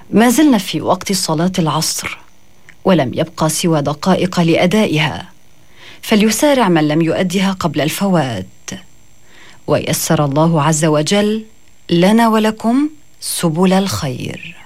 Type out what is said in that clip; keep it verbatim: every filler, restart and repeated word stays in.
ما زلنا في وقت صلاة العصر ولم يبقى سوى دقائق لأدائها، فليسارع من لم يؤدها قبل الفوات. ويسر الله عز وجل لنا ولكم سبل الخير.